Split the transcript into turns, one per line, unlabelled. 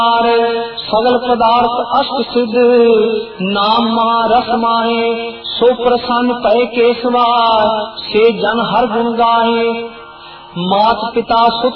सगल पदार्थ अष्ट सिद्ध नाम महारस माहे सो प्रसन्न पय केसवा से जन हर गुण गाहे मात पिता सुत